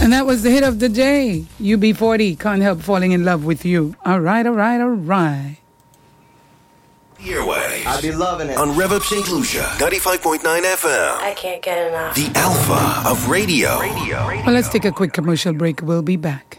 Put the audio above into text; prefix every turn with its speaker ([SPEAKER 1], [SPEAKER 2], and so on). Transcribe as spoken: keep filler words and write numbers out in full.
[SPEAKER 1] And that was the hit of the day. U B forty, Can't Help Falling in Love with You. All right, all right, all right.
[SPEAKER 2] Airways.
[SPEAKER 3] I be loving it.
[SPEAKER 2] On Rev Up Saint Lucia, ninety-five point nine F M.
[SPEAKER 4] I can't get enough.
[SPEAKER 2] The alpha of radio. radio.
[SPEAKER 1] Well, let's take a quick commercial break. We'll be back.